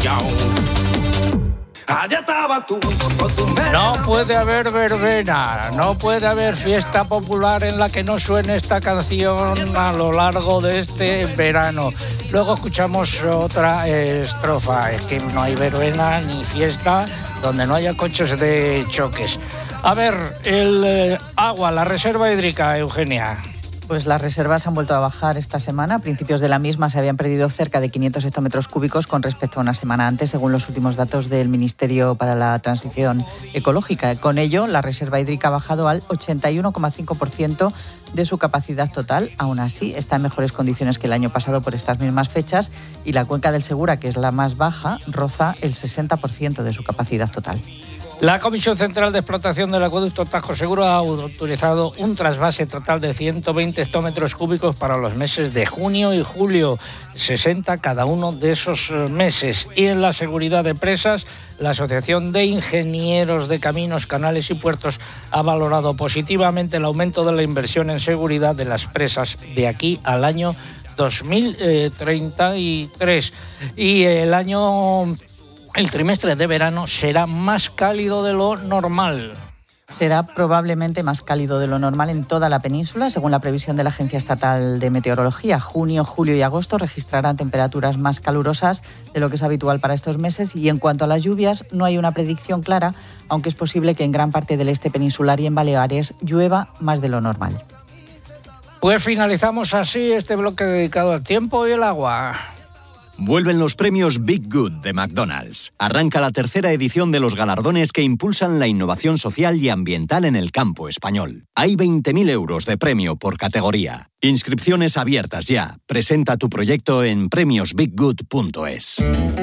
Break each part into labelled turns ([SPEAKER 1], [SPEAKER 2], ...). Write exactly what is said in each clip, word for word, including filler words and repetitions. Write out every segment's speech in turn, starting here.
[SPEAKER 1] arrodillado. Allá estaba tú, con tu
[SPEAKER 2] No puede haber verbena, no puede haber fiesta popular en la que no suene esta canción a lo largo de este verano. Luego escuchamos otra estrofa. Es que no hay verbena ni fiesta donde no haya coches de choques. A ver, el eh, agua, la reserva hídrica, Eugenia.
[SPEAKER 3] Pues las reservas han vuelto a bajar esta semana. A principios de la misma se habían perdido cerca de quinientos hectómetros cúbicos con respecto a una semana antes, según los últimos datos del Ministerio para la Transición Ecológica. Con ello, la reserva hídrica ha bajado al ochenta y uno coma cinco por ciento de su capacidad total. Aún así, está en mejores condiciones que el año pasado por estas mismas fechas, y la cuenca del Segura, que es la más baja, roza el sesenta por ciento de su capacidad total.
[SPEAKER 2] La Comisión Central de Explotación del Acueducto Tajo Seguro ha autorizado un trasvase total de ciento veinte hectómetros cúbicos para los meses de junio y julio, sesenta cada uno de esos meses. Y en la seguridad de presas, la Asociación de Ingenieros de Caminos, Canales y Puertos ha valorado positivamente el aumento de la inversión en seguridad de las presas de aquí al año dos mil treinta y tres. Y el año... El trimestre de verano será más cálido de lo normal.
[SPEAKER 3] Será probablemente más cálido de lo normal en toda la península, según la previsión de la Agencia Estatal de Meteorología. Junio, julio y agosto registrarán temperaturas más calurosas de lo que es habitual para estos meses. Y en cuanto a las lluvias, no hay una predicción clara, aunque es posible que en gran parte del este peninsular y en Baleares llueva más de lo normal.
[SPEAKER 2] Pues finalizamos así este bloque dedicado al tiempo y el agua.
[SPEAKER 4] Vuelven los premios Big Good de McDonald's. Arranca la tercera edición de los galardones que impulsan la innovación social y ambiental en el campo español. Hay veinte mil euros de premio por categoría. Inscripciones abiertas ya. Presenta tu proyecto en premios big good punto es.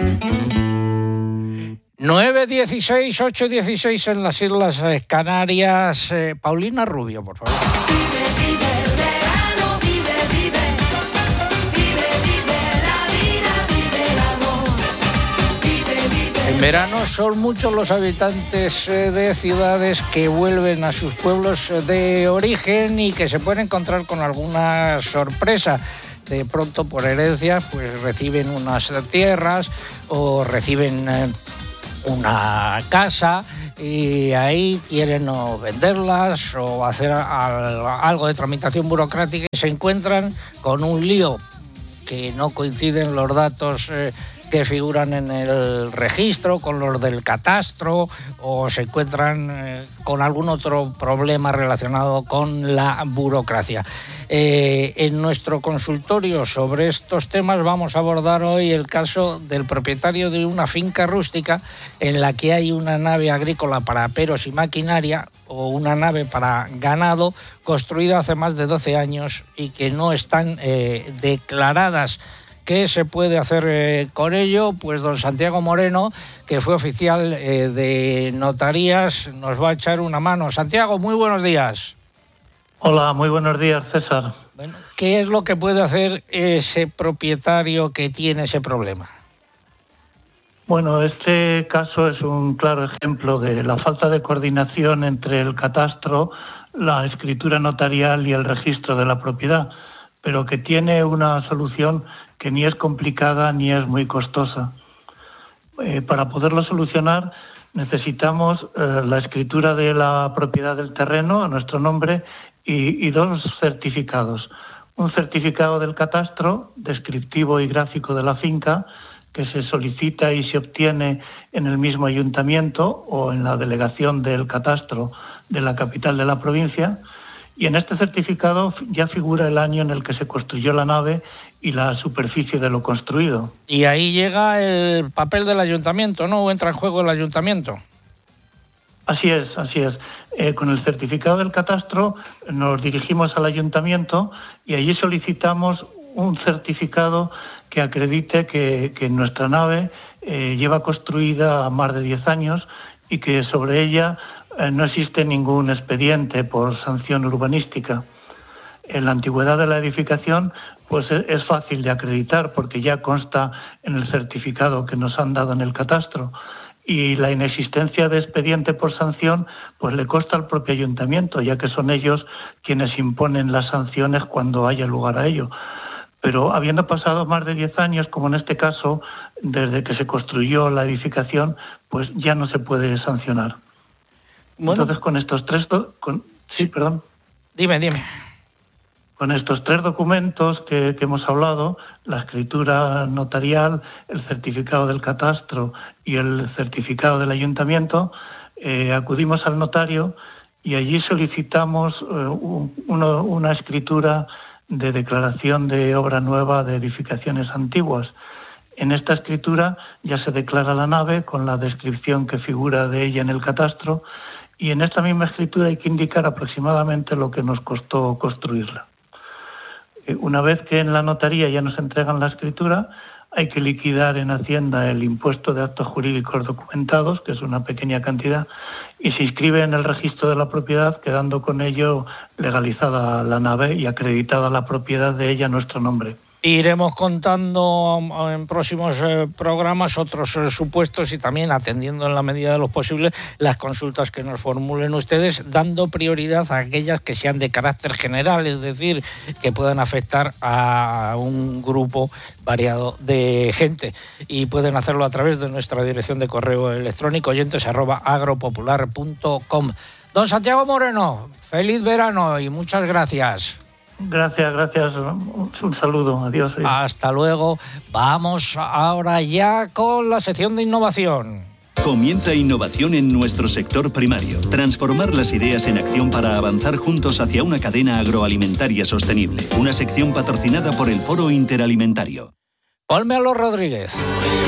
[SPEAKER 2] nueve dieciséis, ocho dieciséis en las Islas Canarias. Eh, Paulina Rubio, por favor. En verano son muchos los habitantes de ciudades que vuelven a sus pueblos de origen y que se pueden encontrar con alguna sorpresa. De pronto, por herencia, pues reciben unas tierras o reciben una casa y ahí quieren o venderlas o hacer algo de tramitación burocrática y se encuentran con un lío que no coinciden los datos eh, que figuran en el registro con los del catastro, o se encuentran eh, con algún otro problema relacionado con la burocracia. Eh, en nuestro consultorio sobre estos temas vamos a abordar hoy el caso del propietario de una finca rústica en la que hay una nave agrícola para aperos y maquinaria o una nave para ganado construida hace más de doce años y que no están eh, declaradas. ¿Qué se puede hacer eh, con ello? Pues don Santiago Moreno, que fue oficial eh, de notarías, nos va a echar una mano. Santiago, muy buenos días.
[SPEAKER 5] Hola, muy buenos días, César.
[SPEAKER 2] Bueno, ¿qué es lo que puede hacer ese propietario que tiene ese problema?
[SPEAKER 5] Bueno, este caso es un claro ejemplo de la falta de coordinación entre el catastro, la escritura notarial y el registro de la propiedad, pero que tiene una solución que ni es complicada ni es muy costosa. Eh, para poderlo solucionar necesitamos eh, la escritura de la propiedad del terreno a nuestro nombre y, y dos certificados. Un certificado del catastro, descriptivo y gráfico de la finca, que se solicita y se obtiene en el mismo ayuntamiento o en la delegación del catastro de la capital de la provincia. Y en este certificado ya figura el año en el que se construyó la nave y la superficie de lo construido.
[SPEAKER 2] Y ahí llega el papel del ayuntamiento, ¿no? ¿O entra en juego el ayuntamiento?
[SPEAKER 5] Así es, así es. Eh, con el certificado del catastro nos dirigimos al ayuntamiento y allí solicitamos un certificado que acredite que, que nuestra nave eh, lleva construida más de diez años y que sobre ella eh, no existe ningún expediente por sanción urbanística. En la antigüedad de la edificación pues es fácil de acreditar porque ya consta en el certificado que nos han dado en el catastro, y la inexistencia de expediente por sanción pues le consta al propio ayuntamiento, ya que son ellos quienes imponen las sanciones cuando haya lugar a ello. Pero habiendo pasado más de diez años, como en este caso, desde que se construyó la edificación, pues ya no se puede sancionar. Bueno. Entonces, con estos tres... Do- con, sí, perdón.
[SPEAKER 2] Dime, dime.
[SPEAKER 5] Con estos tres documentos que, que hemos hablado, la escritura notarial, el certificado del catastro y el certificado del ayuntamiento, eh, acudimos al notario y allí solicitamos eh, un, uno, una escritura de declaración de obra nueva de edificaciones antiguas. En esta escritura ya se declara la nave con la descripción que figura de ella en el catastro, y en esta misma escritura hay que indicar aproximadamente lo que nos costó construirla. Una vez que en la notaría ya nos entregan la escritura, hay que liquidar en Hacienda el impuesto de actos jurídicos documentados, que es una pequeña cantidad, y se inscribe en el registro de la propiedad, quedando con ello legalizada la nave y acreditada la propiedad de ella a nuestro nombre.
[SPEAKER 2] Iremos contando en próximos eh, programas otros eh, supuestos y también atendiendo en la medida de lo posible las consultas que nos formulen ustedes, dando prioridad a aquellas que sean de carácter general, es decir, que puedan afectar a un grupo variado de gente, y pueden hacerlo a través de nuestra dirección de correo electrónico oyentes arroba agropopular punto com. Don Santiago Moreno, feliz verano y muchas gracias.
[SPEAKER 5] Gracias, gracias. Un saludo. Adiós.
[SPEAKER 2] Hasta luego. Vamos ahora ya con la sección de innovación.
[SPEAKER 6] Comienza innovación en nuestro sector primario. Transformar las ideas en acción para avanzar juntos hacia una cadena agroalimentaria sostenible. Una sección patrocinada por el Foro Interalimentario.
[SPEAKER 2] Olmedo Rodríguez.